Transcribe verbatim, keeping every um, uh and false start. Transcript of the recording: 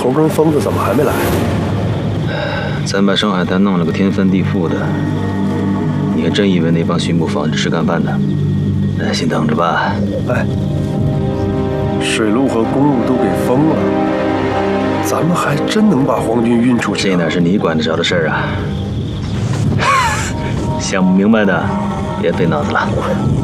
头跟疯子怎么还没来？ 咱把上海滩弄了个天翻地覆的，你还真以为那帮巡捕房只吃干饭的？耐心等着吧。 哎，水路和公路都给封了，咱们还真能把皇军运出去？ 这哪是你管得着的事儿啊！想不明白的，别费脑子了。